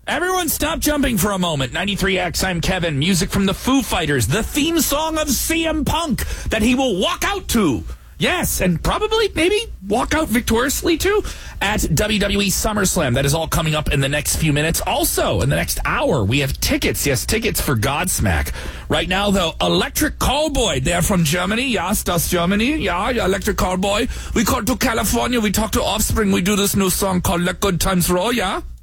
Everyone stop jumping for a moment. 93X, I'm Kevin. Music from the Foo Fighters. The theme song of CM Punk that he will walk out to. Yes, and probably, maybe, walk out victoriously to at WWE SummerSlam. That is all coming up in the next few minutes. Also, in the next hour, we have tickets. Yes, tickets for Godsmack. Right now, though, Electric Callboy. They're from Germany. Yes, that's Germany. Yeah, Electric Callboy. We go to California. We talk to Offspring. We do this new song called Let Good Times Roll, yeah?